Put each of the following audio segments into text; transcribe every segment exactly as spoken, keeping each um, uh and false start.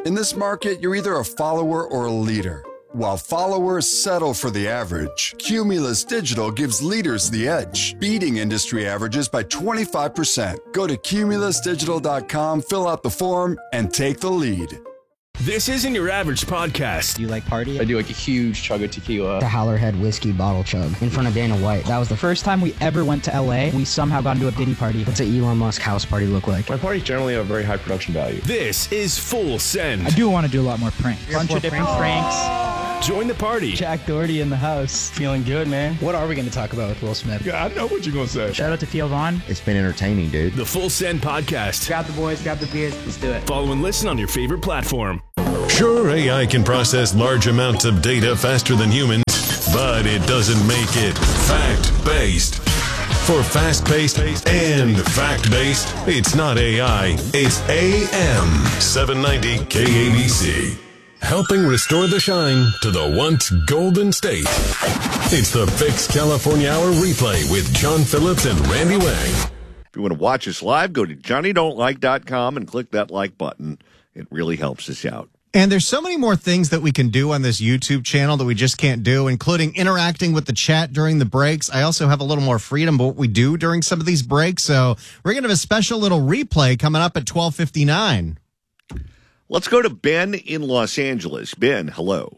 In this market, you're either a follower or a leader. While followers settle for the average, Cumulus Digital gives leaders the edge, beating industry averages by twenty-five percent. Go to cumulus digital dot com, fill out the form, and take the lead. This isn't your average podcast. Do you like party? I do like a huge chug of tequila. The Howlerhead whiskey bottle chug in front of Dana White. That was the first time we ever went to L A. We somehow got into a Diddy party. What's an Elon Musk house party look like? My parties generally have very high production value. This is Full Send. I do want to do a lot more pranks. Bunch of different pranks. Join the party. Jack Doherty in the house. Feeling good, man. What are we going to talk about with Will Smith? Yeah, I know what you're going to say. Shout out to Theo Vaughn. It's been entertaining, dude. The Full Send podcast. Grab the boys, grab the beers, let's do it. Follow and listen on your favorite platform. Sure, A I can process large amounts of data faster than humans, but it doesn't make it fact-based. For fast-paced and fact-based, it's not A I, it's A M seven ninety K A B C. Helping restore the shine to the once golden state. It's the Fix California Hour replay with John Phillips and Randy Wang. If you want to watch us live, go to johnny don't like dot com and click that like button. It really helps us out. And there's so many more things that we can do on this YouTube channel that we just can't do, including interacting with the chat during the breaks. I also have a little more freedom of what we do during some of these breaks. So we're going to have a special little replay coming up at twelve fifty-nine. Let's go to Ben in Los Angeles. Ben, hello.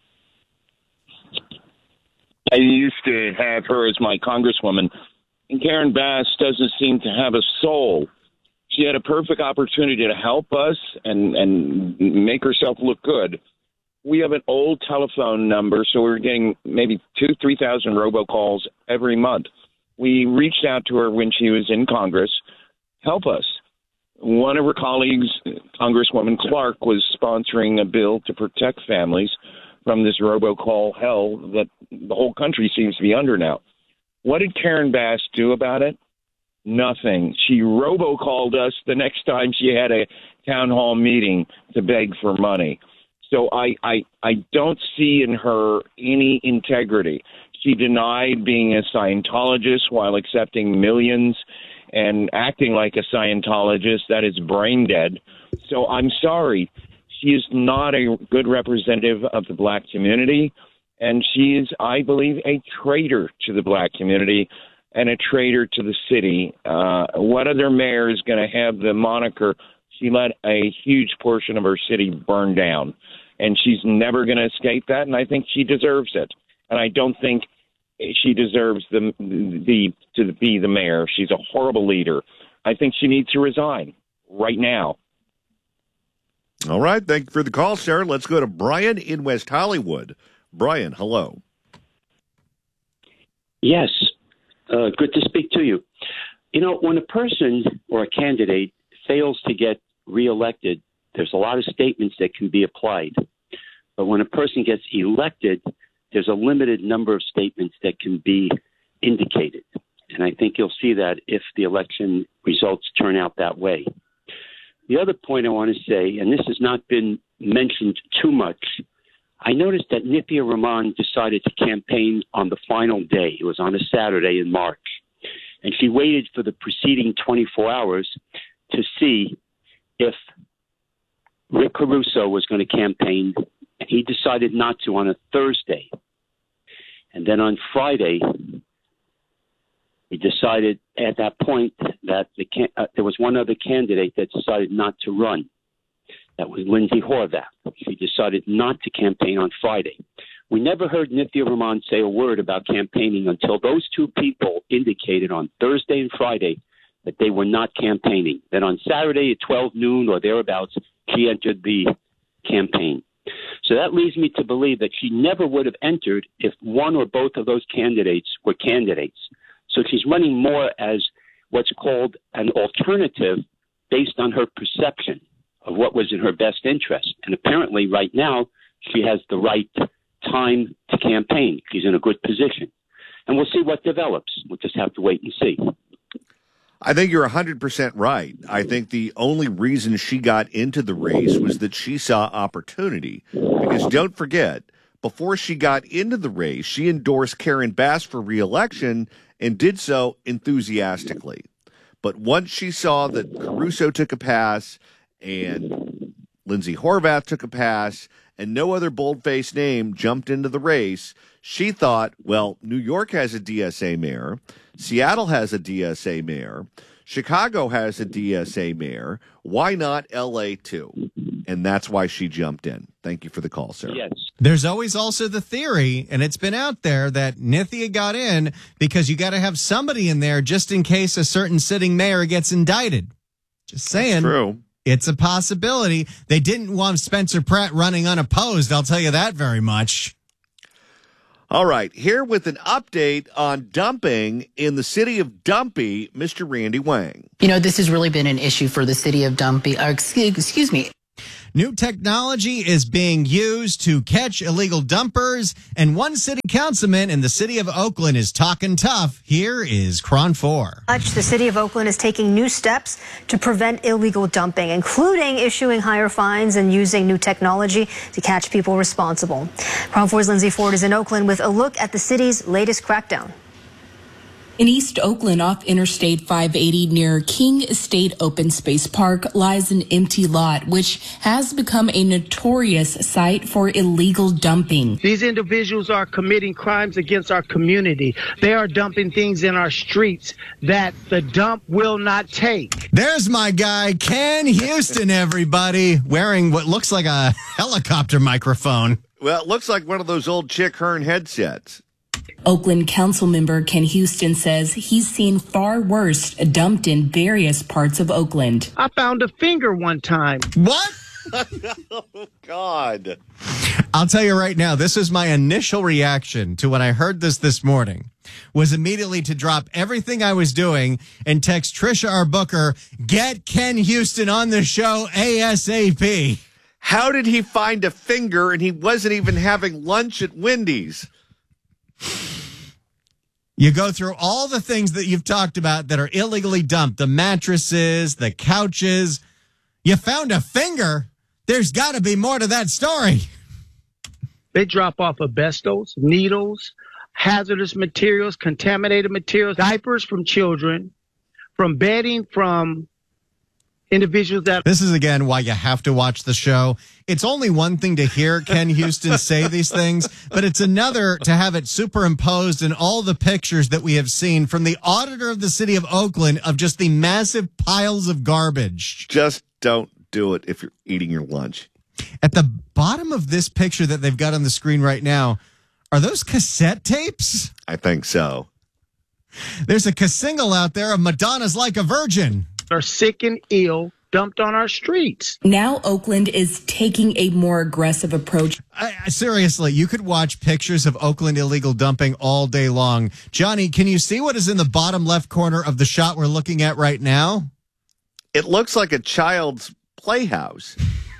I used to have her as my congresswoman, and Karen Bass doesn't seem to have a soul. She had a perfect opportunity to help us and, and make herself look good. We have an old telephone number, so we were getting maybe two, three thousand robocalls every month. We reached out to her when she was in Congress. Help us. One of her colleagues, Congresswoman Clark, was sponsoring a bill to protect families from this robocall hell that the whole country seems to be under now. What did Karen Bass do about it? Nothing. She robocalled us the next time she had a town hall meeting to beg for money. So I, I, I don't see in her any integrity. She denied being a Scientologist while accepting millions and acting like a Scientologist. That is brain dead. So I'm sorry. She is not a good representative of the black community, and she is, I believe, a traitor to the black community and a traitor to the city. Uh, what other mayor is going to have the moniker, she let a huge portion of her city burn down, and she's never going to escape that, and I think she deserves it. And I don't think she deserves the, the to be the mayor. She's a horrible leader. I think she needs to resign right now. All right. Thank you for the call, sir. Let's go to Brian in West Hollywood. Brian, hello. Yes. Uh, good to speak to you. You know, when a person or a candidate fails to get reelected, there's a lot of statements that can be applied. But when a person gets elected, there's a limited number of statements that can be indicated. And I think you'll see that if the election results turn out that way. The other point I want to say, and this has not been mentioned too much, I noticed that Nithya Raman decided to campaign on the final day. It was on a Saturday in March. And she waited for the preceding twenty-four hours to see if Rick Caruso was going to campaign. He decided not to on a Thursday. And then on Friday, he decided at that point that the can- uh, there was one other candidate that decided not to run. That was Lindsay Horvath. She decided not to campaign on Friday. We never heard Nithya Raman say a word about campaigning until those two people indicated on Thursday and Friday that they were not campaigning. Then on Saturday at twelve noon or thereabouts, she entered the campaign. So that leads me to believe that she never would have entered if one or both of those candidates were candidates. So she's running more as what's called an alternative based on her perception of what was in her best interest. And apparently right now she has the right time to campaign. She's in a good position. And we'll see what develops. We'll just have to wait and see. I think you're one hundred percent right. I think the only reason she got into the race was that she saw opportunity. Because don't forget, before she got into the race, she endorsed Karen Bass for re-election and did so enthusiastically. But once she saw that Caruso took a pass and Lindsay Horvath took a pass, and no other bold-faced name jumped into the race, she thought, well, New York has a D S A mayor, Seattle has a D S A mayor, Chicago has a D S A mayor, why not L A too? And that's why she jumped in. Thank you for the call, Sarah. Yes. There's always also the theory, and it's been out there, that Nithya got in because you got to have somebody in there just in case a certain sitting mayor gets indicted. Just saying. That's true. It's a possibility. They didn't want Spencer Pratt running unopposed, I'll tell you that very much. All right, here with an update on dumping in the city of Dumpy, Mister Randy Wang. You know, this has really been an issue for the city of Dumpy. Uh, excuse, excuse me. New technology is being used to catch illegal dumpers, and one city councilman in the city of Oakland is talking tough. Here is Cron four. The city of Oakland is taking new steps to prevent illegal dumping, including issuing higher fines and using new technology to catch people responsible. Cron four's Lindsay Ford is in Oakland with a look at the city's latest crackdown. In East Oakland, off Interstate five eighty near King Estate Open Space Park, lies an empty lot, which has become a notorious site for illegal dumping. These individuals are committing crimes against our community. They are dumping things in our streets that the dump will not take. There's my guy, Ken Houston, everybody, wearing what looks like a helicopter microphone. Well, it looks like one of those old Chick Hearn headsets. Oakland council member Ken Houston says he's seen far worse dumped in various parts of Oakland. I found a finger one time. What? Oh, God. I'll tell you right now, this is my initial reaction to when I heard this this morning, was immediately to drop everything I was doing and text Trisha, our booker, get Ken Houston on the show ASAP. How did he find a finger and he wasn't even having lunch at Wendy's? You go through all the things that you've talked about that are illegally dumped, the mattresses, the couches. You found a finger. There's got to be more to that story. They drop off asbestos, needles, hazardous materials, contaminated materials, diapers from children, from bedding from individuals that... This is, again, why you have to watch the show. It's only one thing to hear Ken Houston say these things, but it's another to have it superimposed in all the pictures that we have seen from the auditor of the city of Oakland of just the massive piles of garbage. Just don't do it if you're eating your lunch. At the bottom of this picture that they've got on the screen right now, are those cassette tapes? I think so. There's a single out there of Madonna's Like a Virgin. Are sick and ill, dumped on our streets. Now Oakland is taking a more aggressive approach. I, I, seriously, you could watch pictures of Oakland illegal dumping all day long. Johnny, can you see what is in the bottom left corner of the shot we're looking at right now? It looks like a child's playhouse.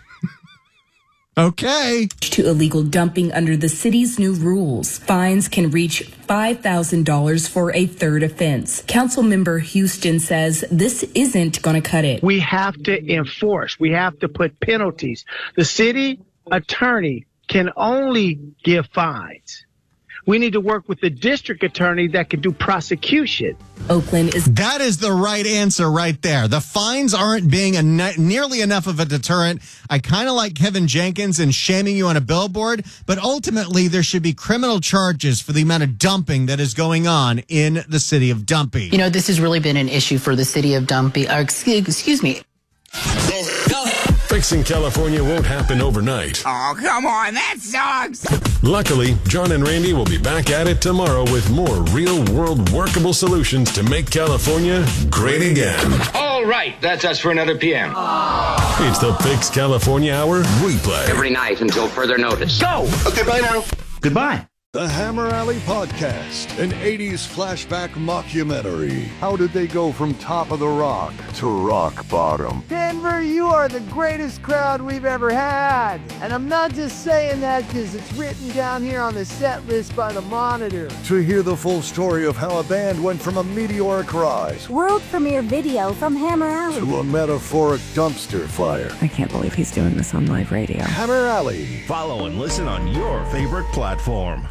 Okay. To illegal dumping under the city's new rules. Fines can reach five thousand dollars for a third offense. Councilmember Houston says this isn't going to cut it. We have to enforce. We have to put penalties. The city attorney can only give fines. We need to work with the district attorney that can do prosecution. Oakland is... That is the right answer right there. The fines aren't being a ne- nearly enough of a deterrent. I kind of like Kevin Jenkins and shaming you on a billboard, but ultimately there should be criminal charges for the amount of dumping that is going on in the city of Dumpy. You know, this has really been an issue for the city of Dumpy. Uh, excuse, excuse me. Fixing California won't happen overnight. Oh, come on, that sucks. Luckily, John and Randy will be back at it tomorrow with more real-world workable solutions to make California great again. All right, that's us for another P M. Oh. It's the Fix California Hour replay. Every night until further notice. Go! Okay, bye now. Goodbye. The Hammer Alley Podcast, an eighties flashback mockumentary. How did they go from top of the rock to rock bottom? Denver, you are the greatest crowd we've ever had. And I'm not just saying that because it's written down here on the set list by the Monitor. To hear the full story of how a band went from a meteoric rise, world premiere video from Hammer Alley, to a metaphoric dumpster fire. I can't believe he's doing this on live radio. Hammer Alley. Follow and listen on your favorite platform.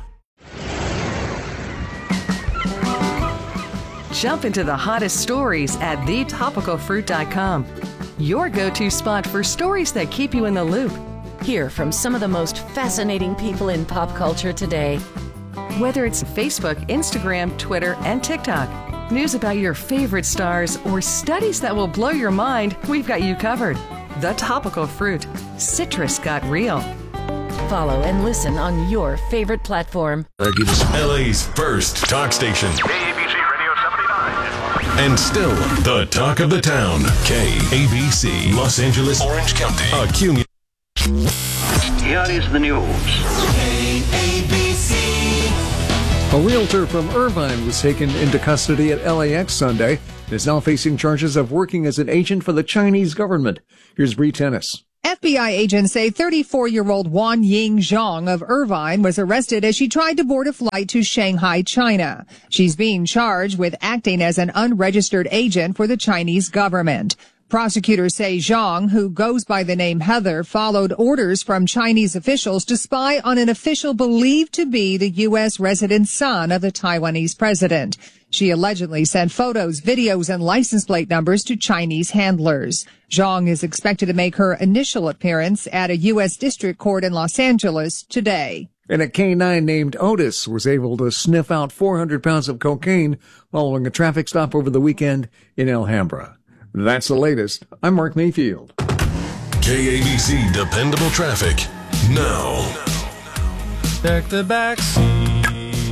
Jump into the hottest stories at the topical fruit dot com. your go-to spot for stories that keep you in the loop. Hear from some of the most fascinating people in pop culture today. Whether it's Facebook, Instagram, Twitter, and TikTok, news about your favorite stars, or studies that will blow your mind, we've got you covered. The Topical Fruit. Citrus got real. Follow and listen on your favorite platform. L A's first talk station. K A B C Radio seventy-nine. And still the talk of the town. K A B C, Los Angeles, Orange County. A Q News. Here is the news. K A B C. A realtor from Irvine was taken into custody at L A X Sunday and is now facing charges of working as an agent for the Chinese government. Here's Bree Tennis. F B I agents say thirty-four-year-old Wan Ying Zhang of Irvine was arrested as she tried to board a flight to Shanghai, China. She's being charged with acting as an unregistered agent for the Chinese government. Prosecutors say Zhang, who goes by the name Heather, followed orders from Chinese officials to spy on an official believed to be the U S resident son of the Taiwanese president. She allegedly sent photos, videos, and license plate numbers to Chinese handlers. Zhang is expected to make her initial appearance at a U S district court in Los Angeles today. And a K nine named Otis was able to sniff out four hundred pounds of cocaine following a traffic stop over the weekend in Alhambra. That's the latest. I'm Mark Mayfield. K A B C Dependable Traffic. Now. Check the back seat.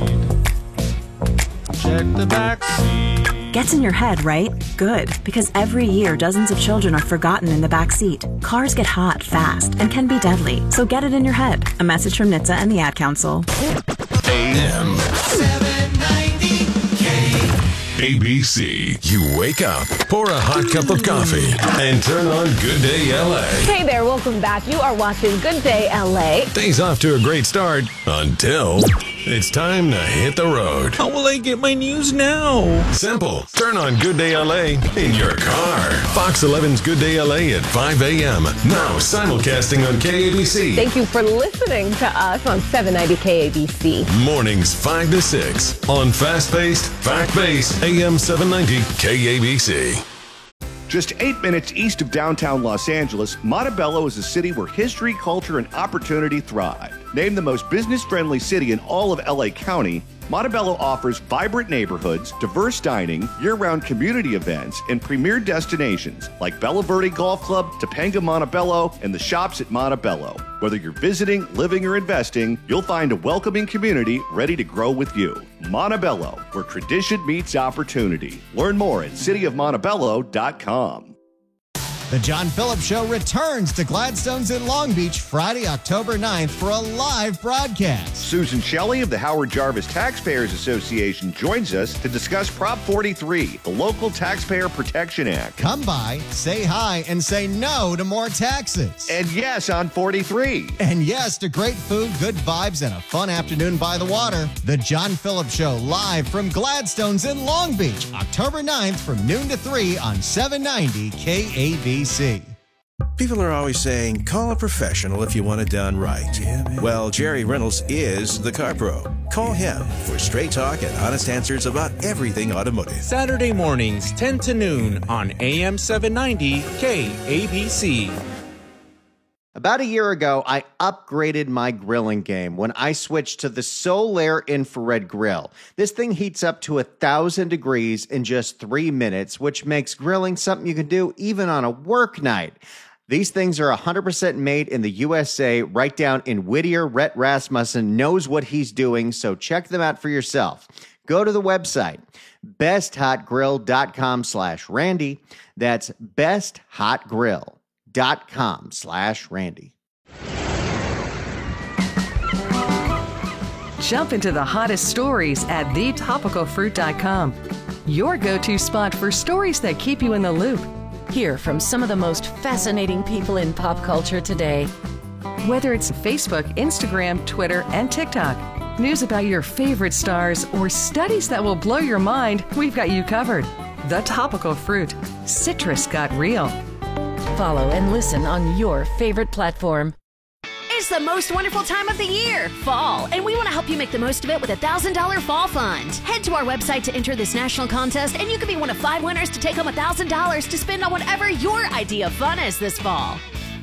Check the back seat. Gets in your head, right? Good, because every year dozens of children are forgotten in the back seat. Cars get hot fast and can be deadly, so get it in your head. A message from N H T S A and the Ad Council. A M seven ninety K. A B C. You wake up, pour a hot cup of coffee, and turn on Good Day L A. Hey there, welcome back. You are watching Good Day L A. Day's off to a great start until it's time to hit the road. How will I get my news now? Simple. Turn on Good Day L A in your car. Fox eleven's Good Day L A at five a.m. Now simulcasting on K A B C. Thank you for listening to us on seven ninety K A B C. Mornings five to six on fast-paced, fact-based A M seven ninety K A B C. Just eight minutes east of downtown Los Angeles, Montebello is a city where history, culture, and opportunity thrive. Named the most business-friendly city in all of L A County, Montebello offers vibrant neighborhoods, diverse dining, year-round community events, and premier destinations like Bella Verde Golf Club, Topanga Montebello, and the shops at Montebello. Whether you're visiting, living, or investing, you'll find a welcoming community ready to grow with you. Montebello, where tradition meets opportunity. Learn more at city of montebello dot com. The John Phillips Show returns to Gladstone's in Long Beach Friday, October ninth for a live broadcast. Susan Shelley of the Howard Jarvis Taxpayers Association joins us to discuss Prop forty-three, the Local Taxpayer Protection Act. Come by, say hi, and say no to more taxes. And yes on forty-three. And yes to great food, good vibes, and a fun afternoon by the water. The John Phillips Show live from Gladstone's in Long Beach, October ninth from noon to three on seven ninety K A B C. People are always saying, call a professional if you want it done right. Yeah, well, Jerry Reynolds is the car pro. Call him for straight talk and honest answers about everything automotive. Saturday mornings, ten to noon on A M seven ninety K A B C. About a year ago, I upgraded my grilling game when I switched to the Solaire infrared grill. This thing heats up to a thousand degrees in just three minutes, which makes grilling something you can do even on a work night. These things are one hundred percent made in the U S A, right down in Whittier. Rhett Rasmussen knows what he's doing, so check them out for yourself. Go to the website, besthotgrill.com slash Randy. That's besthotgrill. Dot com slash Randy. Jump into the hottest stories at the topical fruit dot com. Your go-to spot for stories that keep you in the loop. Hear from some of the most fascinating people in pop culture today. Whether it's Facebook, Instagram, Twitter, and TikTok, news about your favorite stars, or studies that will blow your mind, we've got you covered. The Topical Fruit. Citrus got real. Follow and listen on your favorite platform. It's It's the most wonderful time of the year, fall, and we want to help you make the most of it with a one thousand dollars Fall Fund. Head to our website to enter this national contest, and you could be one of five winners to take home one thousand dollars to spend on whatever your idea of fun is this fall.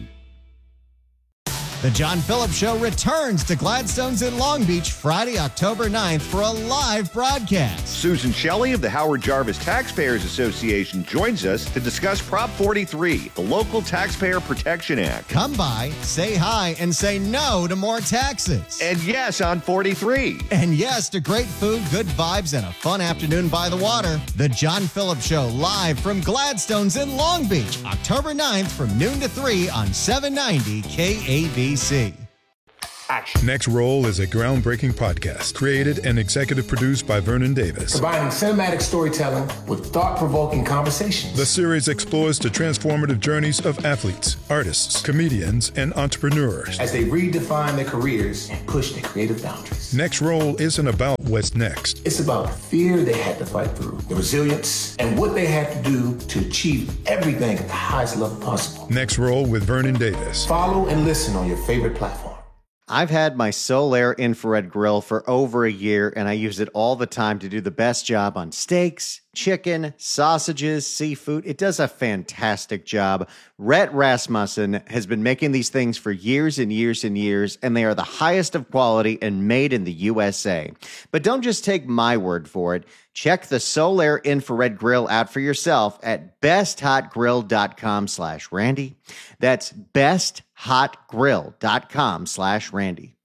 The John Phillips Show returns to Gladstone's in Long Beach Friday, October ninth for a live broadcast. Susan Shelley of the Howard Jarvis Taxpayers Association joins us to discuss Prop forty-three, the Local Taxpayer Protection Act. Come by, say hi, and say no to more taxes. And yes on forty-three. And yes to great food, good vibes, and a fun afternoon by the water. The John Phillips Show live from Gladstone's in Long Beach, October ninth from noon to three on seven ninety K A B C. Action. Next Roll is a groundbreaking podcast created and executive produced by Vernon Davis. Combining cinematic storytelling with thought-provoking conversations. The series explores the transformative journeys of athletes, artists, comedians, and entrepreneurs as they redefine their careers and push their creative boundaries. Next Roll isn't about what's next. It's about the fear they had to fight through, the resilience, and what they had to do to achieve everything at the highest level possible. Next Roll with Vernon Davis. Follow and listen on your favorite platform. I've had my Solaire infrared grill for over a year, and I use it all the time to do the best job on steaks, chicken, sausages, seafood. It does a fantastic job. Rhett Rasmussen has been making these things for years and years and years, and they are the highest of quality and made in the U S A. But don't just take my word for it. Check the Solaire infrared grill out for yourself at besthotgrill.com slash Randy. That's besthotgrill.com slash Randy.